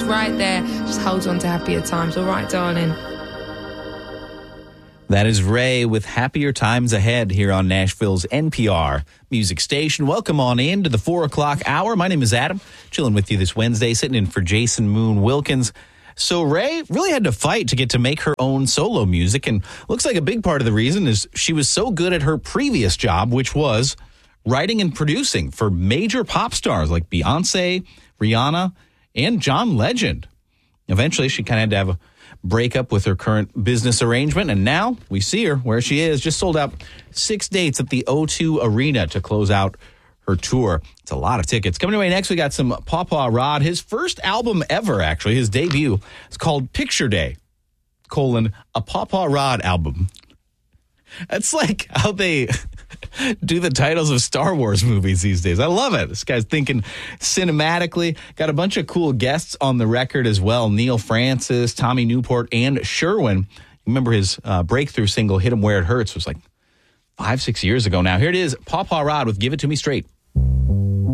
right there. Just hold on to happier times. All right, darling. That is Ray with Happier Times Ahead here on Nashville's NPR music station. Welcome on in to the 4 o'clock hour. My name is Adam, chilling with you this Wednesday, sitting in for Jason Moon Wilkins. So Ray really had to fight to get to make her own solo music, and looks like a big part of the reason is she was so good at her previous job, which was writing and producing for major pop stars like Beyonce, Rihanna, and John Legend. Eventually, she kind of had to have a breakup with her current business arrangement, and now we see her where she is. Just sold out 6 dates at the O2 Arena to close out her tour. It's a lot of tickets. Coming away next, we got some Papa Rod. His first album ever, actually, his debut. It's called Picture Day, a Papa Rod album. That's like how they do the titles of Star Wars movies these days. I love it. This guy's thinking cinematically. Got a bunch of cool guests on the record as well. Neil Francis, Tommy Newport, and Sherwin. Remember his breakthrough single, Hit 'Em Where It Hurts, was like 5-6 years ago now. Here it is, Papa Rod with Give It To Me Straight.